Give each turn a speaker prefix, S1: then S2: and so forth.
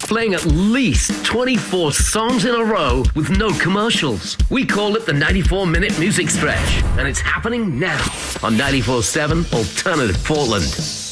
S1: playing at least 24 songs in a row with no commercials. We call it the 94-minute music stretch, and it's happening now on 94.7 Alternative Portland.